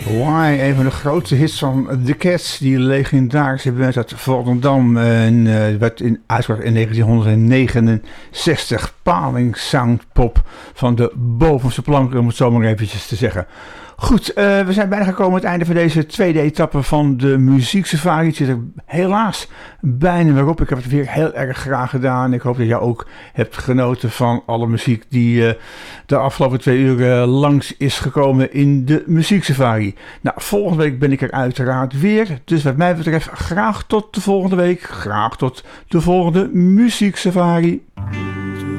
Why, een van de grootste hits van The Cats, die legendarische band uit Volendam, werd uitgebracht in 1969. Paling soundpop van de bovenste plank, om het zo maar eventjes te zeggen. Goed, we zijn bijna gekomen aan het einde van deze tweede etappe van de muzieksafari. Het zit er helaas bijna weer op. Ik heb het weer heel erg graag gedaan. Ik hoop dat jij ook hebt genoten van alle muziek die de afgelopen 2 uur langs is gekomen in de muzieksafari. Nou, volgende week ben ik er uiteraard weer. Dus wat mij betreft graag tot de volgende week. Graag tot de volgende muzieksafari.